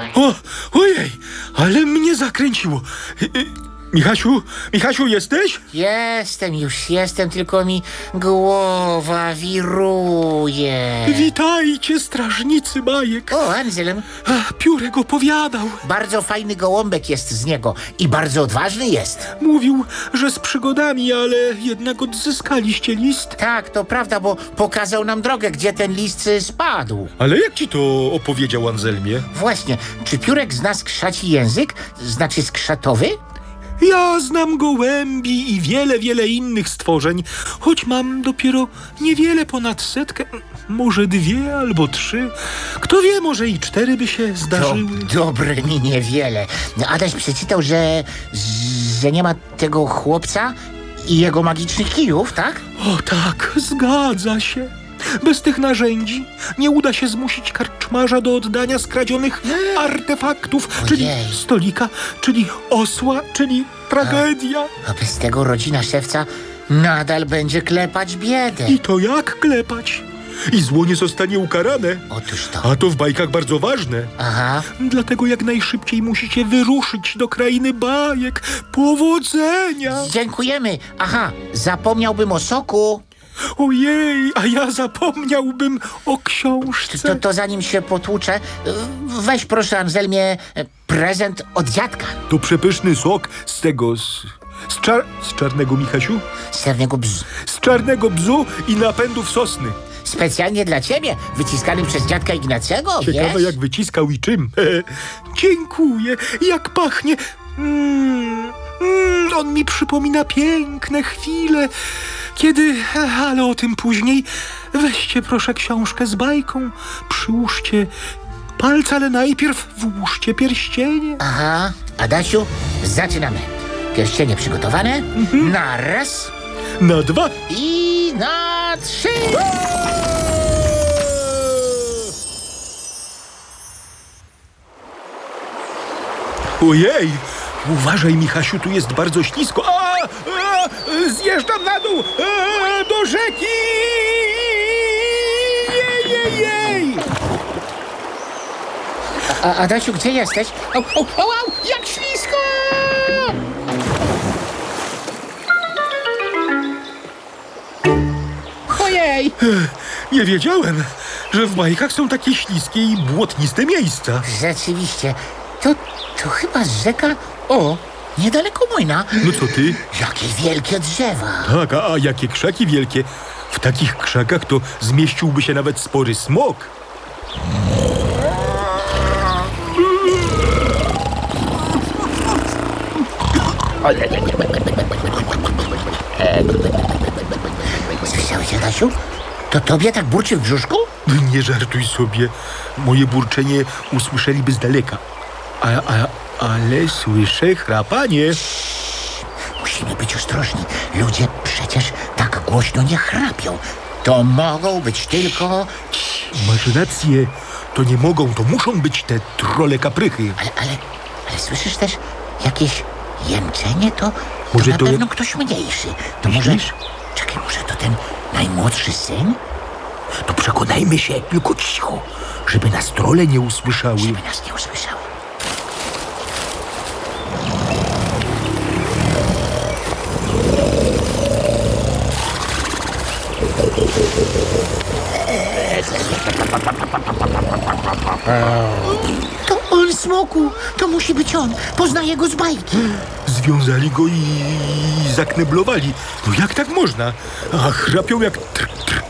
Ojej, ale mnie zakręciło. Michasiu, jesteś? Jestem, tylko mi głowa wiruje. Witajcie, strażnicy bajek. O, Anselm, Piórek opowiadał. bardzo fajny gołąbek jest z niego i bardzo odważny jest. Mówił, że z przygodami, ale jednak odzyskaliście list. Tak, to prawda, bo pokazał nam drogę, gdzie ten list spadł. Ale jak ci to opowiedział, Anselmie? Właśnie, czy Piórek zna skrzaci język? Znaczy skrzatowy? Ja znam gołębi i wiele innych stworzeń, choć mam dopiero niewiele ponad 100, może 2 albo 3. Kto wie, może i 4 by się To zdarzyły. dobre mi niewiele. Adaś przeczytał, że nie ma tego chłopca i jego magicznych kijów, tak? O tak, zgadza się. Bez tych narzędzi nie uda się zmusić karczmarza do oddania skradzionych artefaktów, czyli Ojej. stolika, czyli osła, czyli tragedia. A bez tego rodzina szewca nadal będzie klepać biedę. I to jak klepać? I zło nie zostanie ukarane. Otóż to. A to w bajkach bardzo ważne. Aha. Dlatego jak najszybciej musicie wyruszyć do krainy bajek. Powodzenia! Dziękujemy. Aha, zapomniałbym o soku. Ojej, a ja zapomniałbym o książce. To zanim się potłuczę, weź proszę, Anselmie, prezent od dziadka. To przepyszny sok z tego... Z czarnego, Michasiu? Z czarnego bzu. Z czarnego bzu i napędów sosny. Specjalnie dla ciebie, wyciskanym przez dziadka Ignacego, Ciekawe wiesz? jak wyciskał i czym. Dziękuję, jak pachnie. On mi przypomina piękne chwile, kiedy... Ale o tym później. Weźcie proszę książkę z bajką, przyłóżcie palce, ale najpierw włóżcie pierścienie. Aha, Adasiu, zaczynamy. Pierścienie przygotowane? Na raz Na 2. i na 3. Ojej! Uważaj, Michasiu, tu jest bardzo ślisko. Zjeżdżam na dół! Do rzeki! Jej! Adasiu, gdzie jesteś? Au, jak ślisko! Ojej! Nie wiedziałem, że w bajkach są takie śliskie i błotniste miejsca. Rzeczywiście, to chyba rzeka... O, niedaleko młyna. No co ty? Jakie wielkie drzewa. Tak, a jakie krzaki wielkie. W takich krzakach to zmieściłby się nawet spory smok. Słyszałeś, Adasiu? To tobie tak burczy w brzuszku? Nie żartuj sobie. Moje burczenie usłyszeliby z daleka. Ale słyszę chrapanie. Musimy być ostrożni. Ludzie przecież tak głośno nie chrapią. To mogą być tylko... Masz rację. To nie mogą, to muszą być te trole kaprychy. Ale słyszysz też jakieś jęczenie? To Może na to pewno ktoś mniejszy. To może... Myślisz? Czekaj, może to ten najmłodszy syn? To przekonajmy się, tylko cicho, żeby nas trole nie usłyszały. Żeby nas nie usłyszały. To on, smoku! To musi być on! Poznaję go z bajki! Związali go i zakneblowali. No jak tak można? A chrapią jak